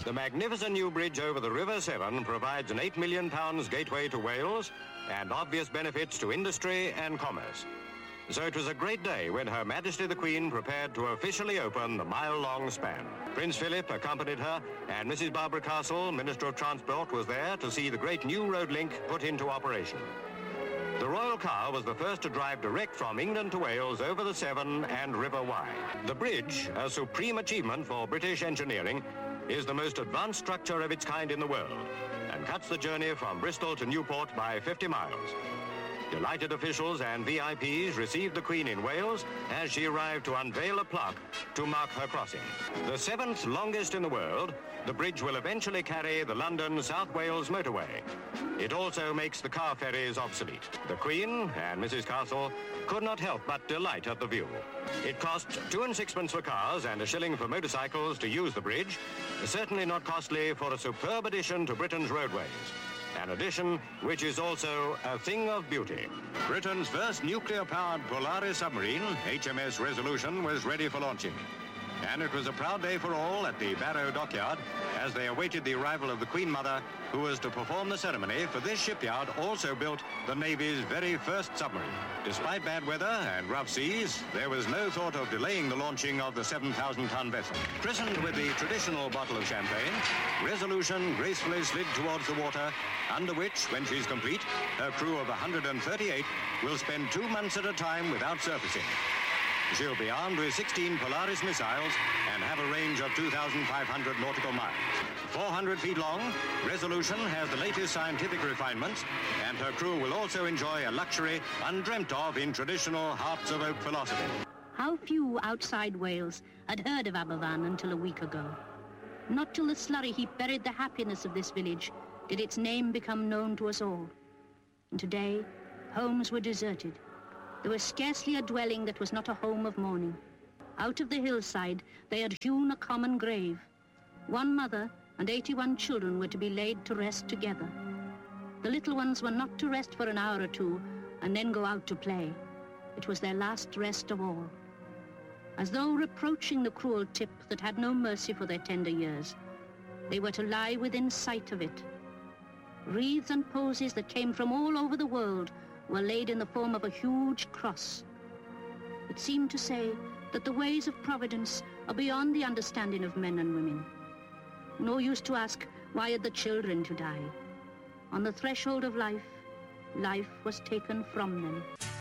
The magnificent new bridge over the River Severn provides an £8 million gateway to Wales and obvious benefits to industry and commerce. So it was a great day when Her Majesty the Queen prepared to officially open the mile-long span. Prince Philip accompanied her, and Mrs. Barbara Castle, Minister of Transport, was there to see the great new road link put into operation. The royal car was the first to drive direct from England to Wales over the Severn and River Wye. The bridge, a supreme achievement for British engineering, is the most advanced structure of its kind in the world and cuts the journey from Bristol to Newport by 50 miles. Delighted officials and VIPs received the Queen in Wales as she arrived to unveil a plaque to mark her crossing. The 7th longest in the world, the bridge will eventually carry the London-South Wales motorway. It also makes the car ferries obsolete. The Queen and Mrs. Castle could not help but delight at the view. It cost 2 and 6pence for cars and a shilling for motorcycles to use the bridge, certainly not costly for a superb addition to Britain's roadways. An addition which is also a thing of beauty. Britain's first nuclear-powered Polaris submarine, HMS Resolution, was ready for launching. And it was a proud day for all at the Barrow Dockyard as they awaited the arrival of the Queen Mother, who was to perform the ceremony, for this shipyard also built the Navy's very first submarine. Despite bad weather and rough seas, there was no thought of delaying the launching of the 7,000-ton vessel. Christened with the traditional bottle of champagne, Resolution gracefully slid towards the water, under which, when she's complete, her crew of 138 will spend 2 months at a time without surfacing. She'll be armed with 16 Polaris missiles and have a range of 2,500 nautical miles. 400 feet long, Resolution has the latest scientific refinements, and her crew will also enjoy a luxury undreamt of in traditional Hearts of Oak philosophy. How few outside Wales had heard of Aberfan until a week ago. Not till the slurry heap buried the happiness of this village did its name become known to us all. And today, homes were deserted. There was scarcely a dwelling that was not a home of mourning. Out of the hillside, they had hewn a common grave. One mother and 81 children were to be laid to rest together. The little ones were not to rest for an hour or two and then go out to play. It was their last rest of all. As though reproaching the cruel tip that had no mercy for their tender years, they were to lie within sight of it. Wreaths and posies that came from all over the world were laid in the form of a huge cross. It seemed to say that the ways of Providence are beyond the understanding of men and women. No use to ask, why had the children to die? On the threshold of life, life was taken from them.